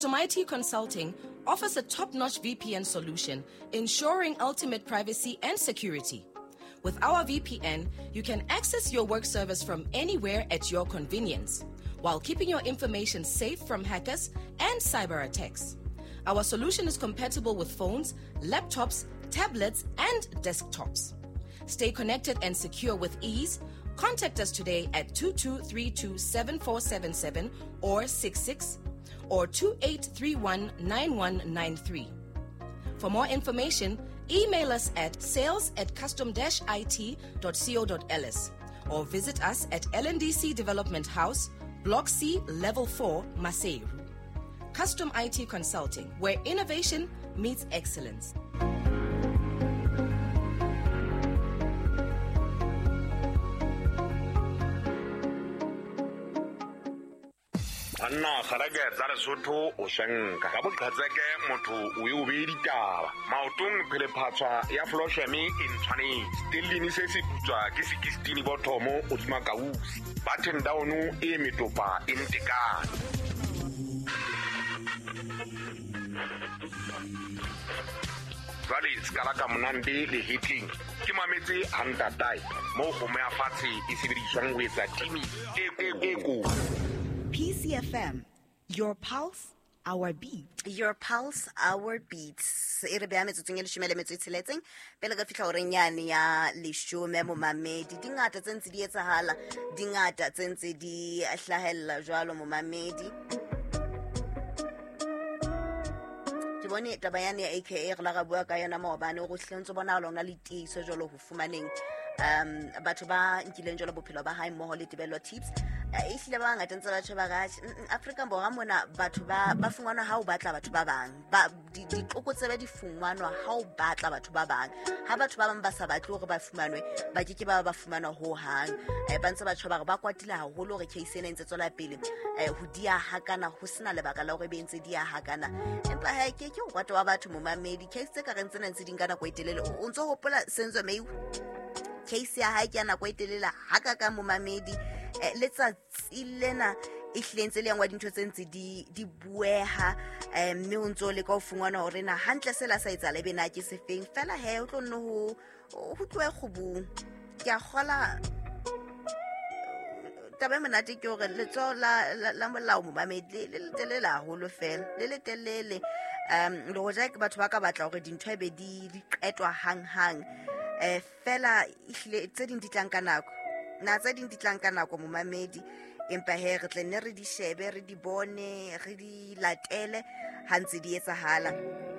Custom IT Consulting offers a top-notch VPN solution, ensuring ultimate privacy and security. With our VPN, you can access your work service from anywhere at your convenience, while keeping your information safe from hackers and cyber attacks. Our solution is compatible with phones, laptops, tablets, and desktops. Stay connected and secure with ease. Contact us today at 2232-7477 or 66 or 2831-9193. For more information, email us at sales@custom-it.co.ls or visit us at LNDC Development House, Block C, Level 4, Maseru. Custom IT Consulting, where innovation meets excellence. Anna kharage tsara sotho o shenka ka bokhatseke motho o e obedi taba maotong phele phatswa ya floshemi in tshwane stilini se se putswa ke 16 bothomo o di makausi button down e metopa in tekana Valley Skalaka Munandi le hitting ke mametse hanta tai mo go mea fatse e sebediswang ho etsa timi e go PCFM, your pulse, our beat. Your pulse, our beats. E re bea metsotsong e leshome le metso e tsheletseng pele ka fihla orenyane ya leshome mo mamedi dingata tse ntse di etsahala dingata tse ntse di hlahella jwalo mo mamedi ke bone taba yane ya AKA re la ga bua ka yona maobane go hlentse bona lona le tiiso jwalo ho fumaneng batho ba nkileng jwalo bophelo ba hae mo le tebello tips e hlile ba ngata ntse batho ba ga Afrika Borwa mona batho ba fungwana ha o batla batho ba bang ba ditlokotse di fungwana ha o batla batho ba bang ha batho ba bang ba sa batle hore ba fumanwe ba ke ba fumanwa ho hang ba ntse batho ba kwatile haholo hore case ena ntse tswela pele ho dia hakana ho sena lebaka la hore be ntse dia hakana empa ha ke o kwatwa wa batho mo mamedi case tse ka re ntse ntse di nkana go etelele o ntse hopola senzo mei case ya ha ke ana go etelela haka ka mo mamedi letsa tsilena e hlentse le yangwa dintho tse ntse di bueha mme o ntse le ka o fungwana hore na hantle sela sa etsa le bena ke sefeng fela he o tlo nno ho tloe khubung ke a gola tabe monate ke hore letso la molao mo mamedi le telela holo fela le telele le go ja ke batho ba ka batla hore dintho be di qetwa hang fela ihle tse ding di tlang ka nako na tse ding di tlang ka nako mo mamedi empa he re tle ne re di shebe re di bone re di latele hantse di etsahala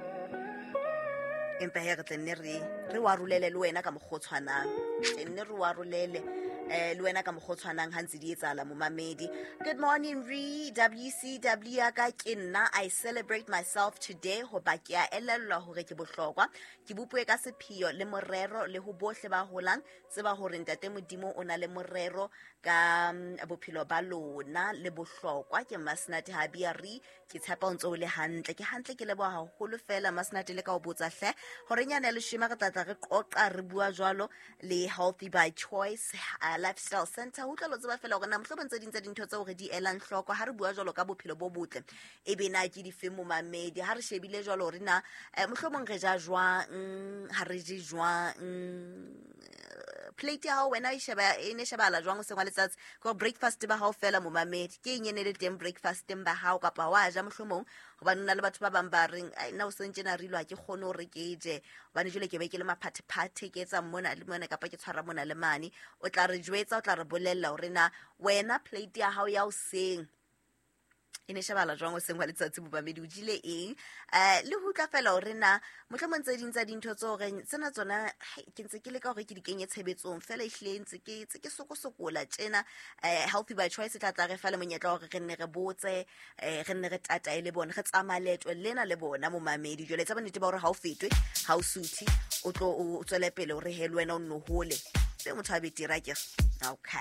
empa he re tle ne re warulele le wena ka mogotshwanang ne re warulele le wena ka mogotshwanang hantse di etsahala mo mamedi. Good morning WCW ka ke nna I celebrate myself today ho ba ke a elellwa hore ke bohlokwa ke bupue ka sephio le morero le ho bohle ba holang tseba hore ntate modimo o na le morero ka bophelo ba lona le bohlokwa ke Masnati Habiari ke tshepa o ntse o le hantle ke leboha haholo fela Masnati le ka o botsa hle hore nyane le shima re tlatla re qoqa re bua jwalo le Healthy by Choice Lifestyle Center ho tla tseba fela hore na mohlomong tse ding tsa dintho tse hore di elang hloko ha re bua jwalo ka bophelo bo botle e be na ke di femo mamedi ha re shebile jwalo hore na mohlomong re ja jwang ha re je jwang plate ya wena e sheba la jwang o se ngwa letsatsi go breakfast ba hao fela mo mamedi ke nyene le teng breakfast ba hao kapa wa ja mohlomong go ba nna le batho ba bang ba reng na o sentse na rilwa ke khone hore ke je ba ne jole ke be ke le maphathephathe ke etsa mona le mona kapa ke tshwara mona le mane o tla re jwetsa o tla re bolella hore na wena plate ya hao ya o seng ine shabala jwang o sengwa letsatsi bobamedi o jile eng le ho tla fela hore na mohlomong tse ding tsa dintho tso re tsena tsona ke ntse ke le ka hore ke di kenye tshebetsong fela ihlentse ke sokosokola tjena Healthy by Choice tla re fa le monyetla hore re nne re botse re nne re tata ile bona re tsamaletwe lena le bona mo mamedi jole tsa bonnete ba hore ha o fetwe ha o suthi o tswele pele hore he le wena o nno hole se motho a betira ke okay